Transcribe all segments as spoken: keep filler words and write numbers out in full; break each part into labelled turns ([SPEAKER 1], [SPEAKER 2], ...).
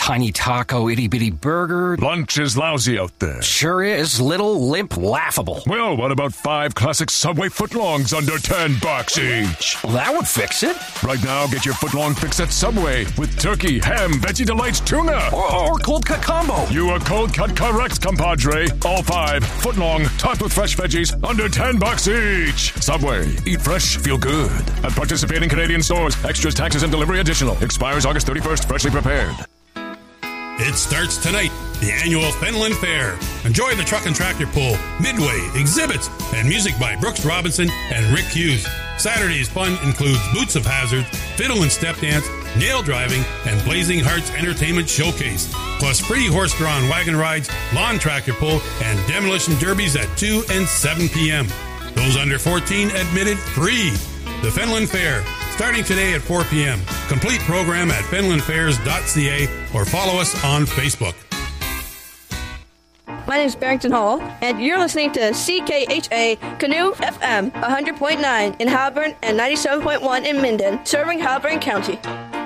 [SPEAKER 1] tiny taco, itty-bitty burger.
[SPEAKER 2] Lunch is lousy out there.
[SPEAKER 1] Sure is. Little, limp, laughable.
[SPEAKER 2] Well, what about five classic Subway footlongs under ten bucks each?
[SPEAKER 1] Well, that would fix it.
[SPEAKER 2] Right now, get your footlong fix at Subway with turkey, ham, veggie delights, tuna.
[SPEAKER 1] Or, or cold cut combo.
[SPEAKER 2] You are cold cut correct, compadre. All five, footlong, topped with fresh veggies, under ten bucks each. Subway, eat fresh, feel good. At participating Canadian stores, extras, taxes, and delivery additional. Expires August thirty-first, freshly prepared.
[SPEAKER 3] It starts tonight, the annual Fenland Fair. Enjoy the truck and tractor pull, midway, exhibits, and music by Brooks Robinson and Rick Hughes. Saturday's fun includes Boots of Hazard, Fiddle and Step Dance, Nail Driving, and Blazing Hearts Entertainment Showcase. Plus free horse-drawn wagon rides, lawn tractor pull, and demolition derbies at two and seven p.m. Those under fourteen admitted free. The Fenland Fair, starting today at four p.m. Complete program at fenland fairs dot c a or follow us on Facebook.
[SPEAKER 4] My name is Barrington Hall, and you're listening to C K H A Canoe F M one hundred point nine in Halburn and ninety-seven point one in Minden, serving Halburn County.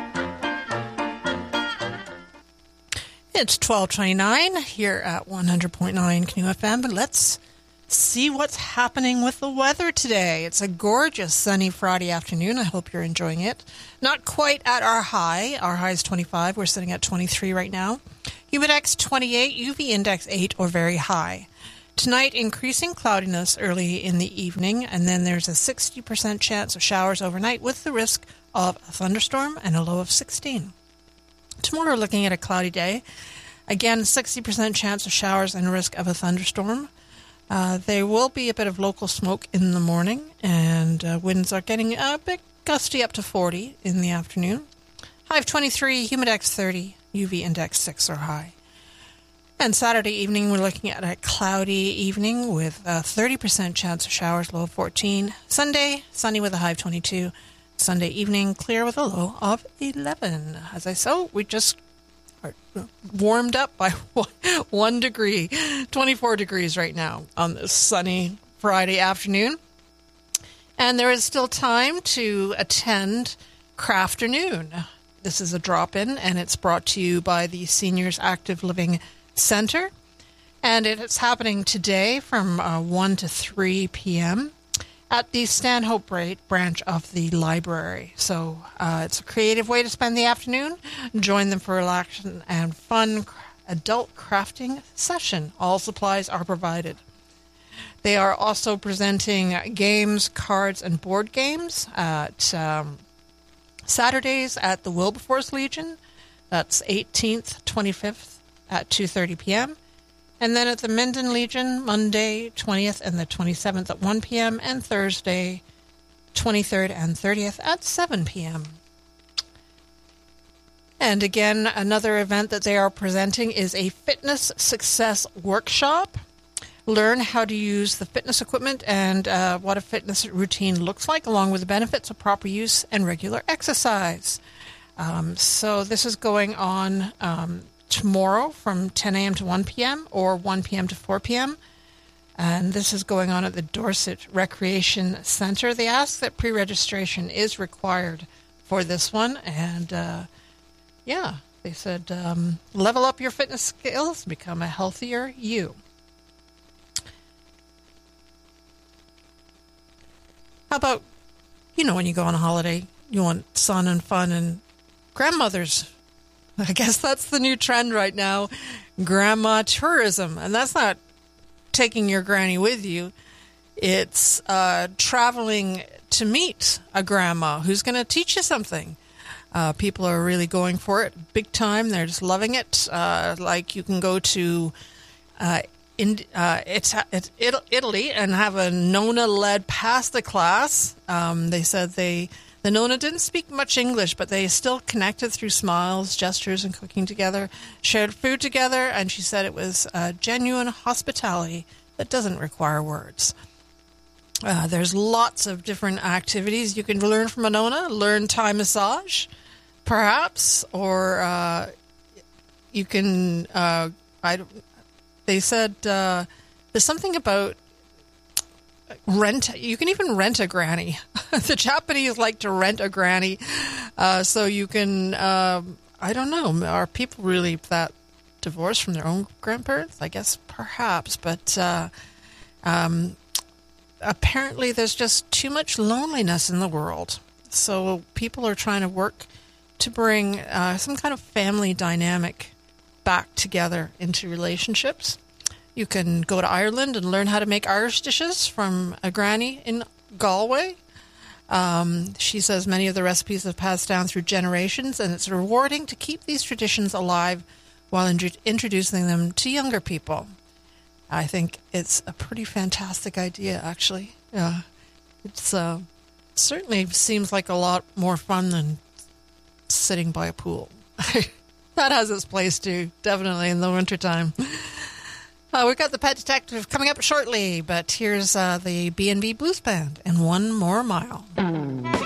[SPEAKER 5] It's twelve twenty-nine here at one hundred point nine Canoe F M, but let's see what's happening with the weather today. It's a gorgeous sunny Friday afternoon. I hope you're enjoying it. Not quite at our high. Our high is twenty-five. We're sitting at twenty-three right now. Humidex twenty-eight, U V index eight or very high. Tonight, increasing cloudiness early in the evening, and then there's a sixty percent chance of showers overnight with the risk of a thunderstorm and a low of sixteen. Tomorrow, looking at a cloudy day. Again, sixty percent chance of showers and risk of a thunderstorm. Uh, there will be a bit of local smoke in the morning, and uh, winds are getting a bit gusty up to forty in the afternoon. High of twenty-three, humidex thirty, U V index six or high. And Saturday evening, we're looking at a cloudy evening with a thirty percent chance of showers, low of fourteen. Sunday, sunny with a high of twenty-two. Sunday evening, clear with a low of eleven. As I said, we just are warmed up by one degree, twenty-four degrees right now on this sunny Friday afternoon. And there is still time to attend Crafternoon. This is a drop-in, and it's brought to you by the Seniors Active Living Center. And it is happening today from uh, one to three p.m. at the Stanhope branch of the library. So uh, it's a creative way to spend the afternoon. Join them for a relaxing and fun adult crafting session. All supplies are provided. They are also presenting games, cards, and board games at um, Saturdays at the Wilberforce Legion. That's eighteenth, twenty-fifth at two thirty p.m. And then at the Minden Legion, Monday, twentieth and the twenty-seventh at one p.m. and Thursday, twenty-third and thirtieth at seven p.m. And again, another event that they are presenting is a fitness success workshop. Learn how to use the fitness equipment and uh, what a fitness routine looks like, along with the benefits of proper use and regular exercise. Um, so this is going on um, tomorrow from ten a.m. to one p.m. or one p.m. to four p.m. And this is going on at the Dorset Recreation Center. They ask that pre-registration is required for this one. And, uh, yeah, they said um, level up your fitness skills, become a healthier you. How about, you know, when you go on a holiday, you want sun and fun and grandmothers. I guess that's the new trend right now, grandma tourism. And that's not taking your granny with you. It's uh, traveling to meet a grandma who's going to teach you something. Uh, people are really going for it big time. They're just loving it. Uh, like you can go to uh, in, uh, it's, it's Italy and have a Nona-led pasta class. Um, they said they the Nona didn't speak much English, but they still connected through smiles, gestures, and cooking together, shared food together, and she said it was uh, genuine hospitality that doesn't require words. Uh, there's lots of different activities you can learn from a Nona. Learn Thai massage, perhaps, or uh, you can. Uh, I. They said uh, there's something about rent. You can even rent a granny. The Japanese like to rent a granny, uh, so you can. Uh, I don't know. Are people really that divorced from their own grandparents? I guess perhaps, but uh, um, apparently there's just too much loneliness in the world. So people are trying to work to bring uh, some kind of family dynamic back together into relationships. You can go to Ireland and learn how to make Irish dishes from a granny in Galway. Um, she says many of the recipes have passed down through generations, and it's rewarding to keep these traditions alive while in- introducing them to younger people. I think it's a pretty fantastic idea, actually. Yeah, it's uh, certainly seems like a lot more fun than sitting by a pool. That has its place too, definitely in the wintertime. Uh, we've got the Pet Detective coming up shortly, but here's uh, the B and B Blues Band and One More Mile.